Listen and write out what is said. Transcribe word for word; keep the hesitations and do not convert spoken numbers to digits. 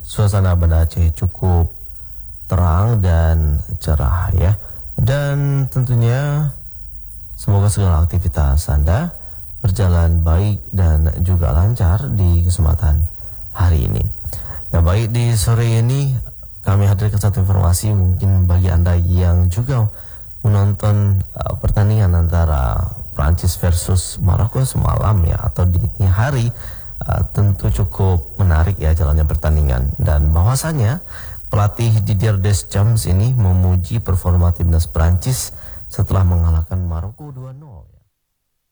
suasana Banda Aceh cukup terang dan cerah ya. Dan tentunya semoga segala aktivitas Anda berjalan baik dan juga lancar di kesempatan hari ini. Nah, baik, di sore ini kami hadirkan satu informasi mungkin bagi Anda yang juga menonton uh, pertandingan antara Prancis versus Maroko semalam ya, atau di dini hari, uh, tentu cukup menarik ya jalannya pertandingan. Dan bahwasanya pelatih Didier Deschamps ini memuji performa timnas Prancis setelah mengalahkan Maroko dua nol.